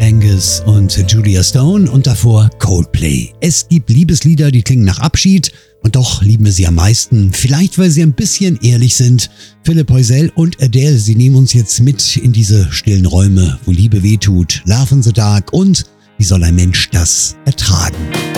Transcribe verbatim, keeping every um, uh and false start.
Angus und Julia Stone und davor Coldplay. Es gibt Liebeslieder, die klingen nach Abschied und doch lieben wir sie am meisten. Vielleicht, weil sie ein bisschen ehrlich sind. Philipp Heusel und Adele, sie nehmen uns jetzt mit in diese stillen Räume, wo Liebe wehtut, Love in the Dark und wie soll ein Mensch das ertragen?